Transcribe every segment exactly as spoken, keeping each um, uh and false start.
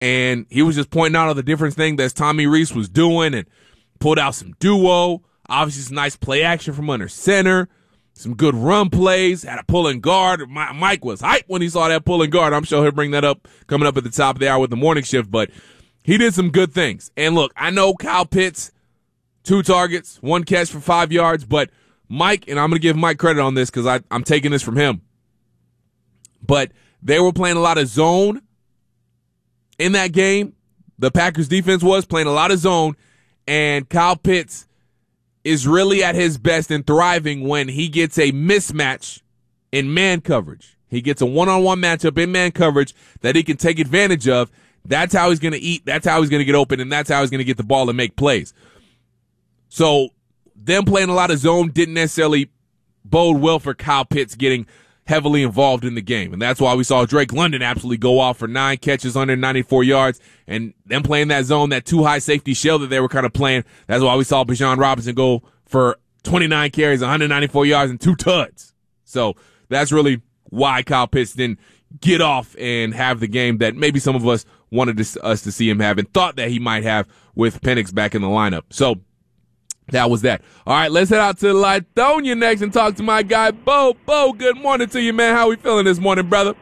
and he was just pointing out all the different things that Tommy Rees was doing and pulled out some duo. Obviously, some nice play action from under center, some good run plays, had a pulling guard. Mike was hyped when he saw that pulling guard. I'm sure he'll bring that up coming up at the top of the hour with the morning shift, but he did some good things. And look, I know Kyle Pitts, two targets, one catch for five yards, but Mike, and I'm going to give Mike credit on this because I'm taking this from him, but they were playing a lot of zone in that game. The Packers defense was playing a lot of zone, and Kyle Pitts is really at his best and thriving when he gets a mismatch in man coverage. He gets a one-on-one matchup in man coverage that he can take advantage of. That's how he's going to eat. That's how he's going to get open, and that's how he's going to get the ball and make plays. So them playing a lot of zone didn't necessarily bode well for Kyle Pitts getting heavily involved in the game. And that's why we saw Drake London absolutely go off for nine catches, under ninety-four yards, and them playing that zone, that two high safety shell that they were kind of playing. That's why we saw Bijan Robinson go for twenty-nine carries, one ninety-four yards, and two tuds. So that's really why Kyle Pitts didn't get off and have the game that maybe some of us wanted to, us to see him have and thought that he might have with Penix back in the lineup. So that was that. All right, let's head out to Lithonia next and talk to my guy, Bo. Bo, good morning to you, man. How we feeling this morning, brother?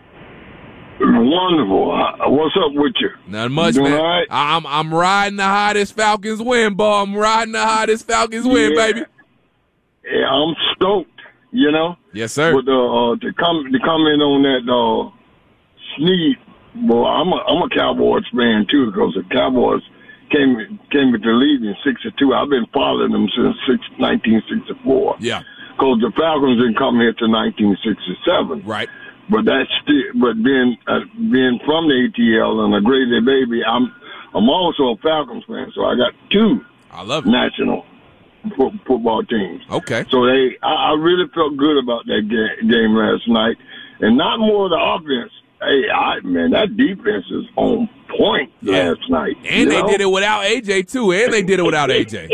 Wonderful. Uh, what's up with you? Not much, you doing man. All right? I'm I'm riding the hottest Falcons win, Bo. I'm riding the hottest Falcons win, yeah. baby. Yeah, I'm stoked. You know. Yes, sir. With the uh, to come to come in on that uh, Snead. Boy, I'm a I'm a Cowboys fan too because the Cowboys came came with the lead in sixty-two. I've been following them since nineteen sixty-four. Yeah. Because the Falcons didn't come here to nineteen sixty-seven. Right. But that's still, but being uh, being from the A T L and a Grady baby, I'm I'm also a Falcons fan. So I got two I love it. national fo- football teams. Okay. So they, I, I really felt good about that ga- game last night, and not more of the offense. Hey, I, man, that defense is on point Yeah. last night. And they know? did it without A J, too. And they did it without A J.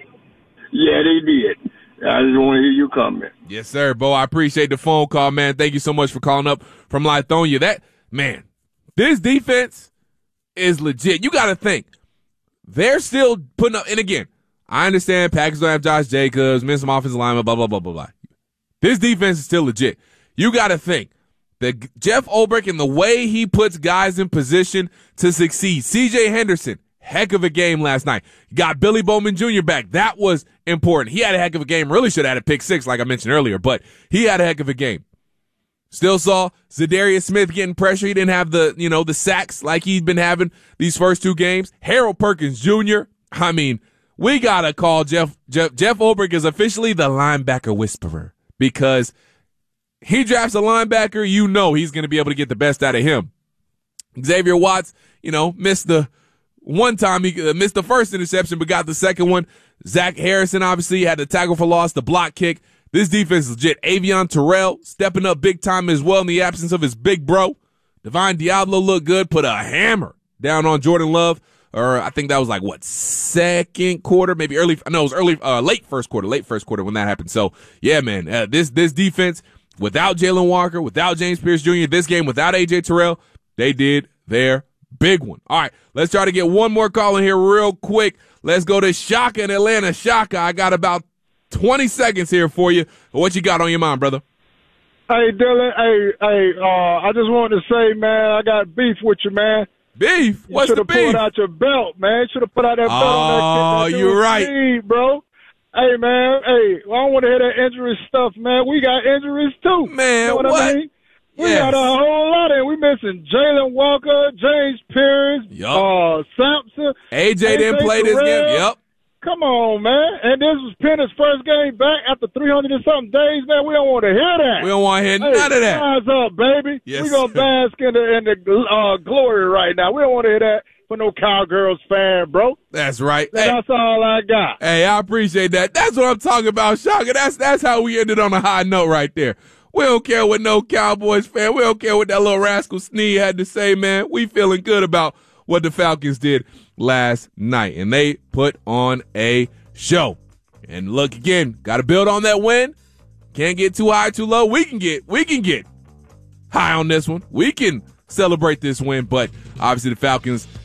Yeah, they did. I just want to hear you comment. Yes, sir, Bo. I appreciate the phone call, man. Thank you so much for calling up from Lithonia. That, man, this defense is legit. You got to think. They're still putting up, and again, I understand Packers don't have Josh Jacobs, miss some offensive linemen, blah, blah, blah, blah, blah. This defense is still legit. You got to think. that Jeff Ulbrich and the way he puts guys in position to succeed. C J Henderson, heck of a game last night. Got Billy Bowman Junior back. That was important. He had a heck of a game. Really should have had a pick six like I mentioned earlier, but he had a heck of a game. Still saw Zadarius Smith getting pressure. He didn't have the, you know, the sacks like he'd been having these first two games. Harold Perkins Junior I mean, we got to call Jeff, Jeff, Jeff Ulbrich is officially the linebacker whisperer because he drafts a linebacker, you know he's going to be able to get the best out of him. Xavier Watts, you know, missed the one time, he uh, missed the first interception, but got the second one. Zach Harrison obviously had the tackle for loss, the block kick. This defense is legit. Avion Terrell stepping up big time as well in the absence of his big bro. Divine Diablo looked good, put a hammer down on Jordan Love. Or I think that was like, what, second quarter, maybe early. No, it was early, uh, late first quarter, late first quarter when that happened. So, yeah, man, uh, this this defense, without Jalen Walker, without James Pierce Junior, this game without A J Terrell, they did their big one. All right, let's try to get one more call in here real quick. Let's go to Shaka in Atlanta. Shaka, I got about twenty seconds here for you. What you got on your mind, brother? Hey, Dylan, hey, hey, uh, I just wanted to say, man, I got beef with you, man. Beef? What's the the beef? You should have pulled out your belt, man. You should have put out that belt oh, on that kid. Oh, you're right. Speed, bro. Hey, man, hey, I don't want to hear that injury stuff, man. We got injuries, too. Man, you know what, what? I mean? We yes. got a whole lot of it. We missing Jalen Walker, James Pierce, yep. uh, Sampson. A J didn't play this game. Yep. Come on, man. And this was Penner's first game back after three hundred and something days, man. We don't want to hear that. We don't want to hear hey, none of that. Rise up, baby. Yes, we going to bask in the, in the uh, glory right now. We don't want to hear that for no Cowgirls fan, bro. That's right. And hey, that's all I got. Hey, I appreciate that. That's what I'm talking about, Shaka. That's, that's how we ended on a high note right there. We don't care what no Cowboys fan. We don't care what that little rascal Snead had to say, man. We feeling good about what the Falcons did last night. And they put on a show. And look, again, got to build on that win. Can't get too high, too low. We can get, we can get high on this one. We can celebrate this win. But obviously the Falcons